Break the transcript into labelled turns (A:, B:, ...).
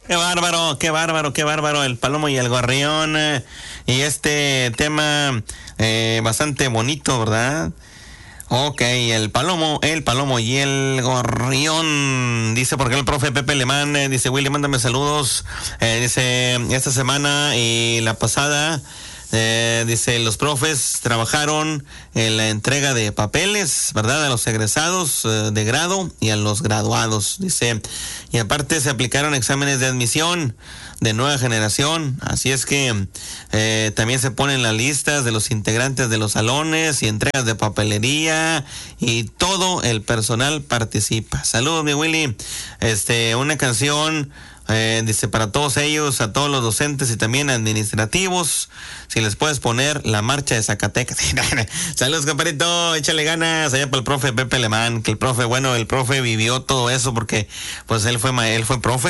A: Qué bárbaro, qué bárbaro, qué bárbaro, el palomo y el gorrión. Y este tema bastante bonito, ¿verdad? Ok, el palomo y el gorrión. Dice, porque el profe Pepe Alemán, dice, Willy, mándame saludos. Dice, esta semana y la pasada, dice, los profes trabajaron en la entrega de papeles, ¿verdad? A los egresados de grado y a los graduados, dice. Y aparte se aplicaron exámenes de admisión de nueva generación, así es que también se ponen las listas de los integrantes de los salones y entregas de papelería y todo el personal participa. Saludos, mi Willy. Una canción, dice, para todos ellos, a todos los docentes y también administrativos, si les puedes poner la marcha de Zacatecas. Saludos, compadrito, échale ganas allá para el profe Pepe Alemán, que el profe vivió todo eso porque pues él fue profe.